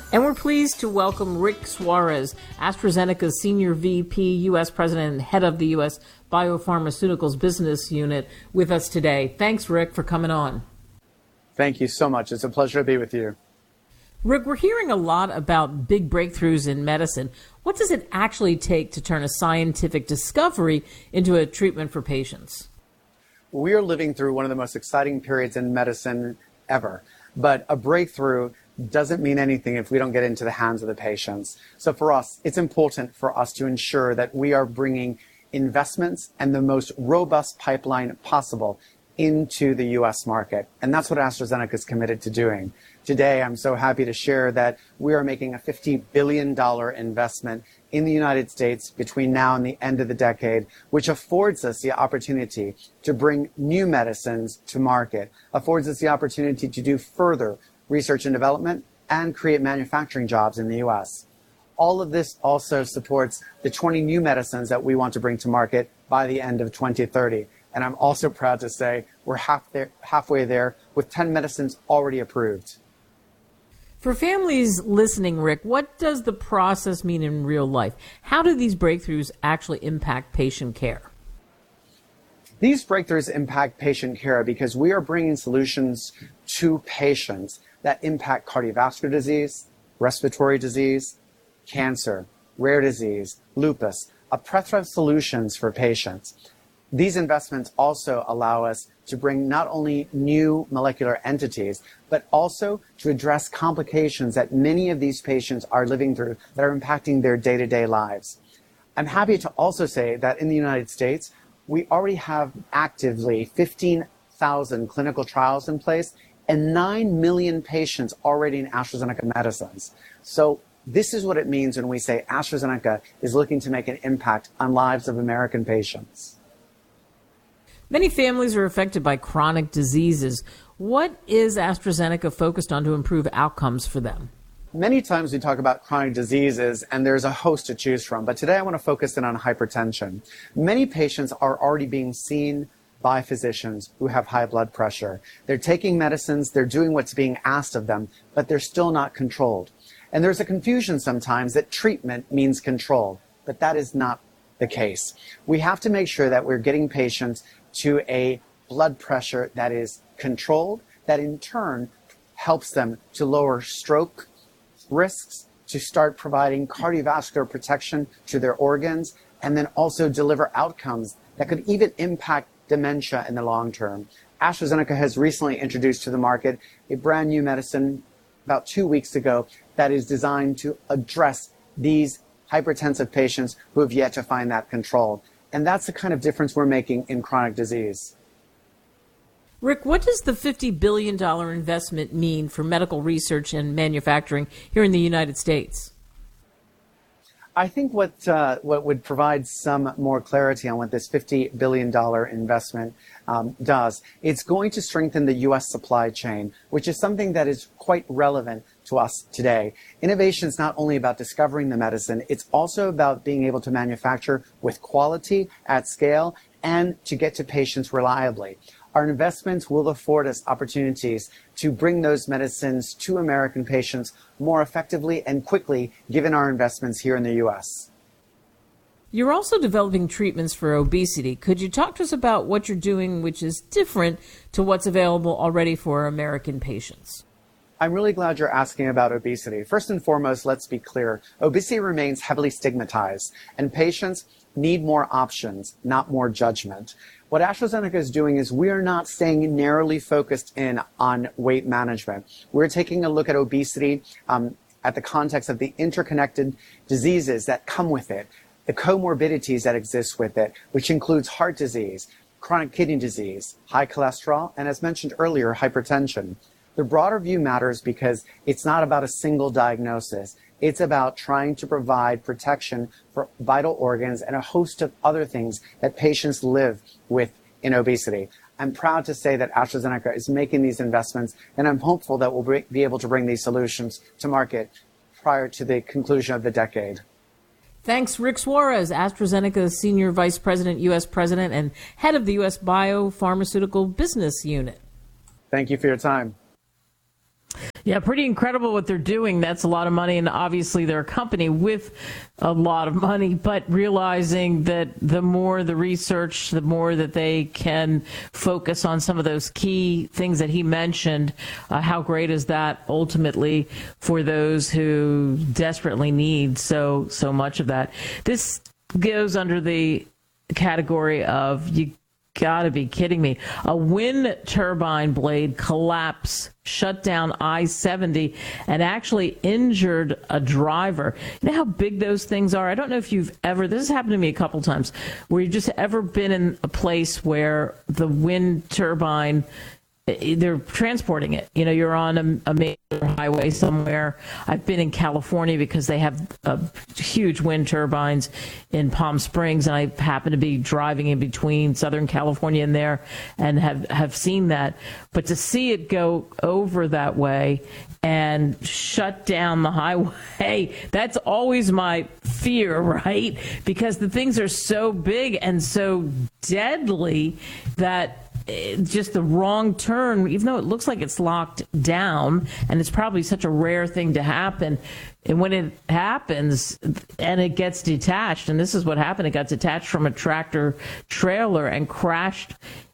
And we're pleased to welcome Rick Suarez, AstraZeneca's Senior VP, U.S. President, and Head of the U.S. Biopharmaceuticals Business Unit, with us today. Thanks, Rick, for coming on. Thank you so much. It's a pleasure to be with you. Rick, we're hearing a lot about big breakthroughs in medicine. What does it actually take to turn a scientific discovery into a treatment for patients? We are living through one of the most exciting periods in medicine ever, but a breakthrough doesn't mean anything if we don't get into the hands of the patients. So for us, it's important for us to ensure that we are bringing investments and the most robust pipeline possible into the U.S. market. And that's what AstraZeneca is committed to doing. Today, I'm so happy to share that we are making a $50 billion investment in the United States between now and the end of the decade, which affords us the opportunity to bring new medicines to market, affords us the opportunity to do further research and development, and create manufacturing jobs in the U.S. All of this also supports the 20 new medicines that we want to bring to market by the end of 2030. And I'm also proud to say we're halfway there with 10 medicines already approved. For families listening, Rick, what does the process mean in real life? How do these breakthroughs actually impact patient care? These breakthroughs impact patient care because we are bringing solutions to patients that impact cardiovascular disease, respiratory disease, cancer, rare disease, lupus, a plethora of solutions for patients. These investments also allow us to bring not only new molecular entities, but also to address complications that many of these patients are living through that are impacting their day-to-day lives. I'm happy to also say that in the United States, we already have actively 15,000 clinical trials in place and 9 million patients already in AstraZeneca medicines. So this is what it means when we say AstraZeneca is looking to make an impact on lives of American patients. Many families are affected by chronic diseases. What is AstraZeneca focused on to improve outcomes for them? Many times we talk about chronic diseases and there's a host to choose from, but today I want to focus in on hypertension. Many patients are already being seen by physicians who have high blood pressure. They're taking medicines, they're doing what's being asked of them, but they're still not controlled. And there's a confusion sometimes that treatment means control, but that is not the case. We have to make sure that we're getting patients to a blood pressure that is controlled, that in turn helps them to lower stroke risks, to start providing cardiovascular protection to their organs, and then also deliver outcomes that could even impact dementia in the long term. AstraZeneca has recently introduced to the market a brand new medicine about 2 weeks ago that is designed to address these hypertensive patients who have yet to find that control. And that's the kind of difference we're making in chronic disease. Rick, what does the $50 billion investment mean for medical research and manufacturing here in the United States? I think what would provide some more clarity on what this $50 billion investment does, it's going to strengthen the U.S. supply chain, which is something that is quite relevant to us today. Innovation is not only about discovering the medicine, it's also about being able to manufacture with quality at scale and to get to patients reliably. Our investments will afford us opportunities to bring those medicines to American patients more effectively and quickly, given our investments here in the U.S. You're also developing treatments for obesity. Could you talk to us about what you're doing, which is different to what's available already for American patients? I'm really glad you're asking about obesity. First and foremost, let's be clear. Obesity remains heavily stigmatized, and patients need more options, not more judgment. What AstraZeneca is doing is we are not staying narrowly focused in on weight management. We're taking a look at obesity at the context of the interconnected diseases that come with it, the comorbidities that exist with it, which includes heart disease, chronic kidney disease, high cholesterol, and as mentioned earlier, hypertension. The broader view matters because it's not about a single diagnosis. It's about trying to provide protection for vital organs and a host of other things that patients live with in obesity. I'm proud to say that AstraZeneca is making these investments, and I'm hopeful that we'll be able to bring these solutions to market prior to the conclusion of the decade. Thanks, Rick Suarez, AstraZeneca's Senior Vice President, U.S. President, and Head of the U.S. Biopharmaceutical Business Unit. Thank you for your time. Yeah, pretty incredible what they're doing. That's a lot of money, and obviously they're a company with a lot of money, but realizing that the more the research, the more that they can focus on some of those key things that he mentioned, how great is that ultimately for those who desperately need so much of that. This goes under the category of you gotta be kidding me. A wind turbine blade collapse shut down I-70 and actually injured a driver. You know how big those things are? I don't know if you've ever, this has happened to me a couple times, where you've just ever been in a place where the wind turbine, they're transporting it. You know, you're on a major highway somewhere. I've been in California because they have huge wind turbines in Palm Springs, and I happen to be driving in between Southern California and there and have seen that. But to see it go over that way and shut down the highway, that's always my fear, right? Because the things are so big and so deadly that just the wrong turn, even though it looks like it's locked down, and it's probably such a rare thing to happen. And when it happens and it gets detached, and this is what happened, it got detached from a tractor trailer and crashed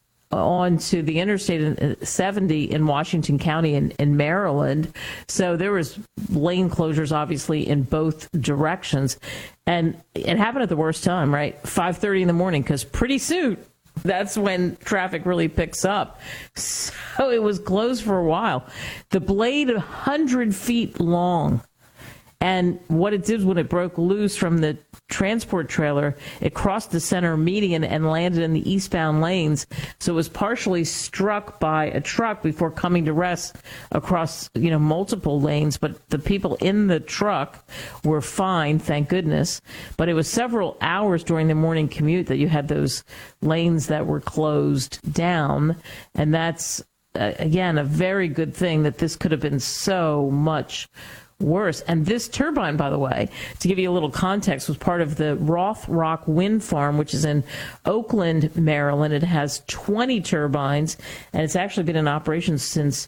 onto the Interstate 70 in Washington County in Maryland. So there was lane closures, obviously, in both directions. And it happened at the worst time, right? 5:30 in the morning, because pretty soon, that's when traffic really picks up. So it was closed for a while. The blade, 100 feet long. And what it did when it broke loose from the transport trailer, it crossed the center median and landed in the eastbound lanes. So it was partially struck by a truck before coming to rest across, multiple lanes. But the people in the truck were fine, thank goodness. But it was several hours during the morning commute that you had those lanes that were closed down. And that's, again, a very good thing that this could have been so much worse. And this turbine, by the way, to give you a little context, was part of the Roth Rock Wind Farm, which is in Oakland, Maryland. It has 20 turbines, and it's actually been in operation since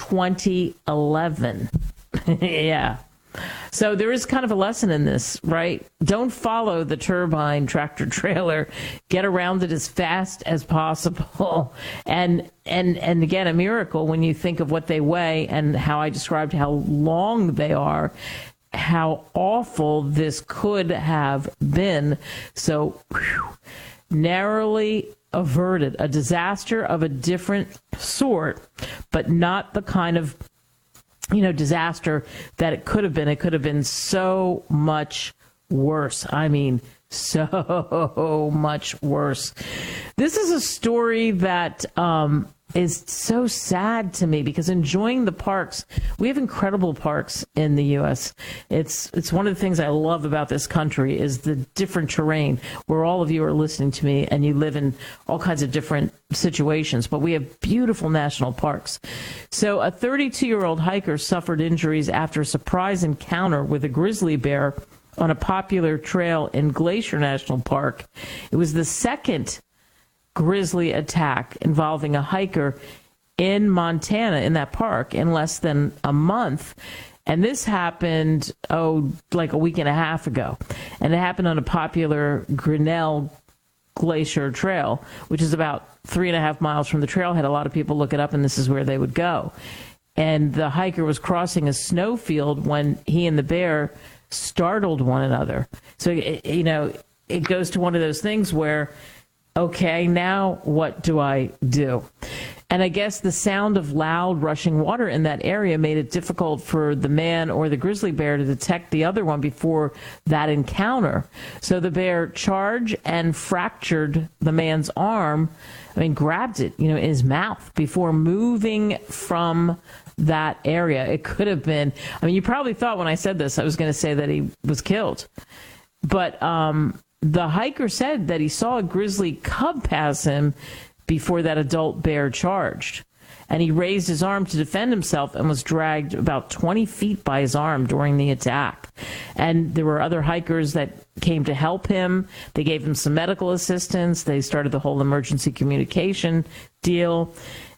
2011. Yeah. So there is kind of a lesson in this, right? Don't follow the turbine tractor trailer. Get around it as fast as possible. And again, a miracle when you think of what they weigh and how I described how long they are, how awful this could have been. So narrowly averted, a disaster of a different sort, but not the kind of disaster that it could have been. It could have been so much worse. I mean, so much worse. This is a story that is so sad to me because enjoying the parks, we have incredible parks in the U.S. It's one of the things I love about this country is the different terrain where all of you are listening to me and you live in all kinds of different situations, but we have beautiful national parks. So a 32-year-old hiker suffered injuries after a surprise encounter with a grizzly bear on a popular trail in Glacier National Park. It was the second grizzly attack involving a hiker in Montana in that park in less than a month. And this happened, like a week and a half ago. And it happened on a popular Grinnell Glacier Trail, which is about 3.5 miles from the trailhead. A lot of people look it up, and this is where they would go. And the hiker was crossing a snowfield when he and the bear startled one another. So, it goes to one of those things where, okay, now what do I do? And I guess the sound of loud rushing water in that area made it difficult for the man or the grizzly bear to detect the other one before that encounter. So the bear charged and fractured the man's arm, grabbed it, in his mouth before moving from that area. It could have been, you probably thought when I said this, I was going to say that he was killed. But the hiker said that he saw a grizzly cub pass him before that adult bear charged. And he raised his arm to defend himself and was dragged about 20 feet by his arm during the attack. And there were other hikers that came to help him. They gave him some medical assistance. They started the whole emergency communication deal.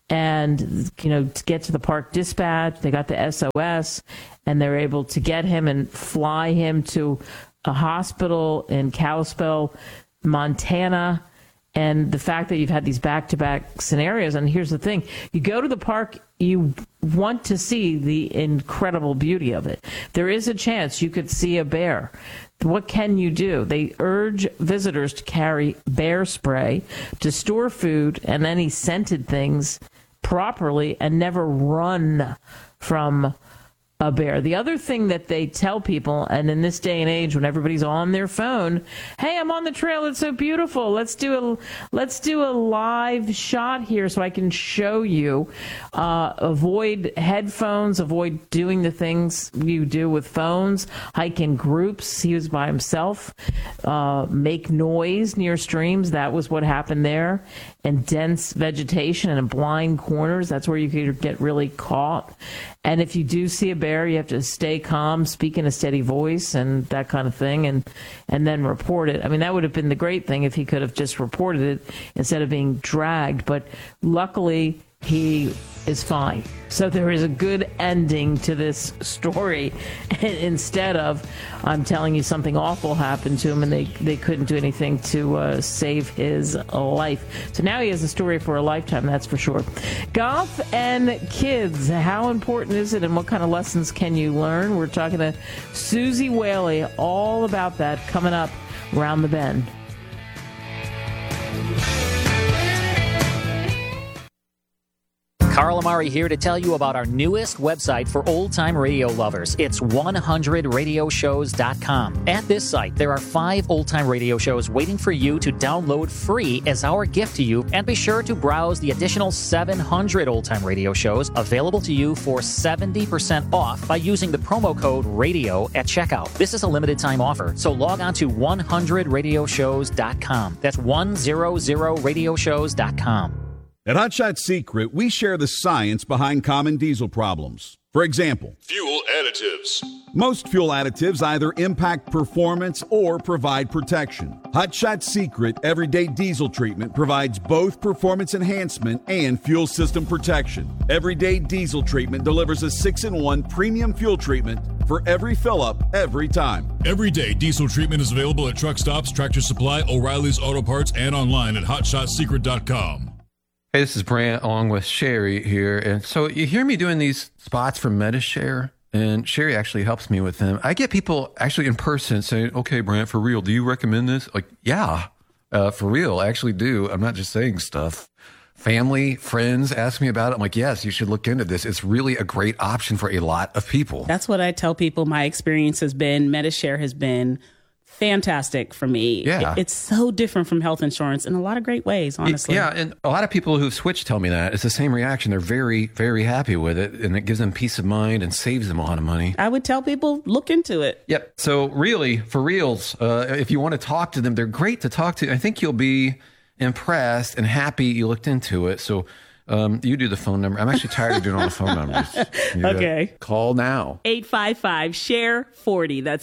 and, to get to the park dispatch. They got the SOS, and they're able to get him and fly him to a hospital in Kalispell, Montana. And the fact that you've had these back-to-back scenarios, and here's the thing, you go to the park, you want to see the incredible beauty of it. There is a chance you could see a bear. What can you do? They urge visitors to carry bear spray, to store food and any scented things properly, and never run from a bear. The other thing that they tell people, and in this day and age when everybody's on their phone, hey, I'm on the trail, it's so beautiful, let's do a live shot here so I can show you. Avoid headphones, avoid doing the things you do with phones, hike in groups. He was by himself. Make noise near streams. That was what happened there. And dense vegetation and in blind corners, that's where you could get really caught. And if you do see a bear, you have to stay calm, speak in a steady voice, and that kind of thing, and then report it. I mean, that would have been the great thing if he could have just reported it instead of being dragged. But luckily, he is fine. So there is a good ending to this story instead of I'm telling you something awful happened to him and they couldn't do anything to save his life. So now he has a story for a lifetime, that's for sure. Golf and kids, how important is it and what kind of lessons can you learn? We're talking to Susie Whaley all about that coming up around the bend. Carl Amari here to tell you about our newest website for old-time radio lovers. It's 100radioshows.com. At this site, there are 5 old-time radio shows waiting for you to download free as our gift to you, and be sure to browse the additional 700 old-time radio shows available to you for 70% off by using the promo code RADIO at checkout. This is a limited-time offer, so log on to 100radioshows.com. That's 100radioshows.com. At Hot Shot Secret, we share the science behind common diesel problems. For example, fuel additives. Most fuel additives either impact performance or provide protection. Hot Shot Secret Everyday Diesel Treatment provides both performance enhancement and fuel system protection. Everyday Diesel Treatment delivers a 6-in-1 premium fuel treatment for every fill-up, every time. Everyday Diesel Treatment is available at truck stops, Tractor Supply, O'Reilly's Auto Parts, and online at HotShotSecret.com. Hey, this is Brant along with Sherry here. And so you hear me doing these spots for MediShare, and Sherry actually helps me with them. I get people actually in person saying, okay, Brant, for real, do you recommend this? Like, yeah, for real, I actually do. I'm not just saying stuff. Family, friends ask me about it. I'm like, yes, you should look into this. It's really a great option for a lot of people. That's what I tell people my experience has been. MediShare has been fantastic for me. Yeah. It's so different from health insurance in a lot of great ways, honestly. Yeah, and a lot of people who've switched tell me that. It's the same reaction. They're very, very happy with it, and it gives them peace of mind and saves them a lot of money. I would tell people, look into it. Yep. So really, for reals, if you want to talk to them, they're great to talk to. I think you'll be impressed and happy you looked into it. So you do the phone number. I'm actually tired of doing all the phone numbers. Okay. Call now. 855-SHARE-40. That's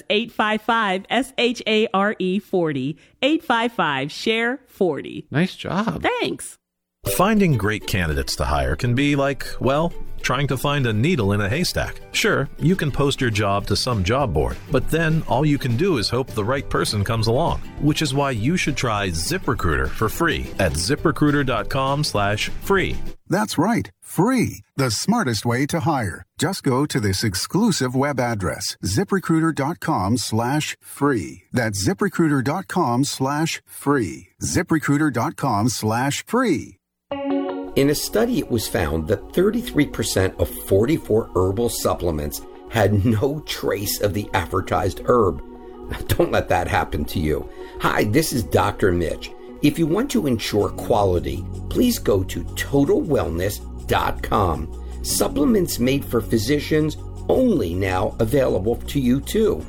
855-SHARE-40. 855-SHARE-40. Nice job. Thanks. Finding great candidates to hire can be like, well, trying to find a needle in a haystack. Sure, you can post your job to some job board, but then all you can do is hope the right person comes along, which is why you should try ZipRecruiter for free at ZipRecruiter.com/free. That's right, free. The smartest way to hire. Just go to this exclusive web address, ZipRecruiter.com/free. That's ZipRecruiter.com/free. ZipRecruiter.com/free. In a study, it was found that 33% of 44 herbal supplements had no trace of the advertised herb. Don't let that happen to you. Hi, this is Dr. Mitch. If you want to ensure quality, please go to TotalWellness.com. Supplements made for physicians, only now available to you too.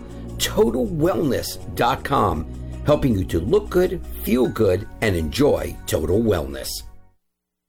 TotalWellness.com, helping you to look good, feel good, and enjoy total wellness.